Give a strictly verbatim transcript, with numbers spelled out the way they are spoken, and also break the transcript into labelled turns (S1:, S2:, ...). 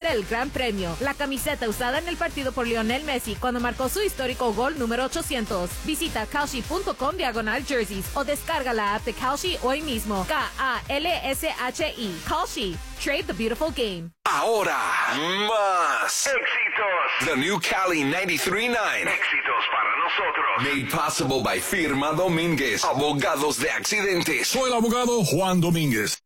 S1: el Gran Premio. La camiseta usada en el partido por Lionel Messi cuando marcó su histórico gol número ochocientos. Visita Kalshi.com diagonal jerseys o descarga la app de Kalshi hoy mismo. K A L S H I. Kalshi. Trade the beautiful game.
S2: Ahora, más éxitos. The New Cali ninety-three point nine. Éxitos para nosotros. Made possible by Firma Domínguez, abogados de accidentes.
S3: Soy el abogado Juan Domínguez.